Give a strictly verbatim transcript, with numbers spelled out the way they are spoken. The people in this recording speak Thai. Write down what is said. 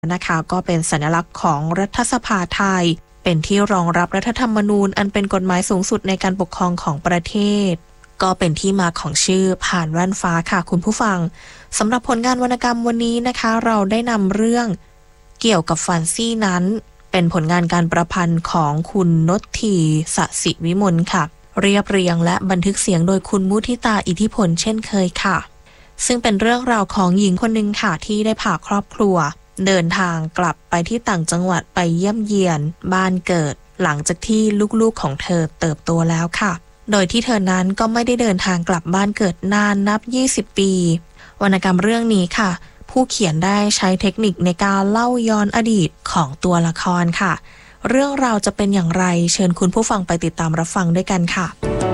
นะคะก็เป็นสัญลักษณ์ของรัฐสภาไทยเป็นที่รองรับรัฐธรรมนูญอันเป็นกฎหมายสูงสุดในการปกครองของประเทศก็เป็นที่มาของชื่อผ่านแว่นฟ้าค่ะคุณผู้ฟังสำหรับผลงานวรรณกรรมวันนี้นะคะเราได้นำเรื่องเกี่ยวกับฟันซี่นั้นเป็นผลงานการประพันธ์ของคุณนทธีสศิวิมลค่ะเรียบเรียงและบันทึกเสียงโดยคุณมุทิตาอิทธิพลเช่นเคยค่ะซึ่งเป็นเรื่องราวของหญิงคนหนึ่งค่ะที่ได้พาครอบครัวเดินทางกลับไปที่ต่างจังหวัดไปเยี่ยมเยียนบ้านเกิดหลังจากที่ลูกๆของเธอเติบโตแล้วค่ะโดยที่เธอนั้นก็ไม่ได้เดินทางกลับบ้านเกิดนานนับยี่สิบปีวรรณกรรมเรื่องนี้ค่ะผู้เขียนได้ใช้เทคนิคในการเล่าย้อนอดีตของตัวละครค่ะเรื่องราวจะเป็นอย่างไรเชิญคุณผู้ฟังไปติดตามรับฟังด้วยกันค่ะ